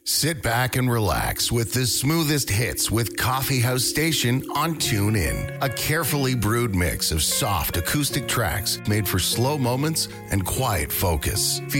Sit back and relax with the smoothest hits with Coffee House Station on TuneIn. A carefully brewed mix of soft acoustic tracks made for slow moments and quiet focus.